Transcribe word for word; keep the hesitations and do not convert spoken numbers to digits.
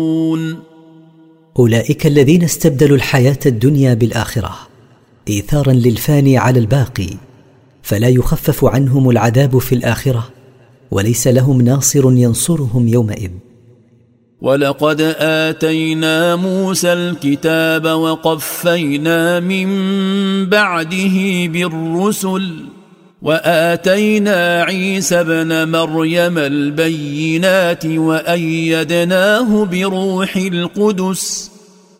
أولئك الذين استبدلوا الحياة الدنيا بالآخرة إيثارا للفاني على الباقي، فلا يخفف عنهم العذاب في الآخرة، وليس لهم ناصر ينصرهم يومئذ. ولقد آتينا موسى الكتاب وقفينا من بعده بالرسل وآتينا عيسى ابن مريم البينات وأيدناه بروح القدس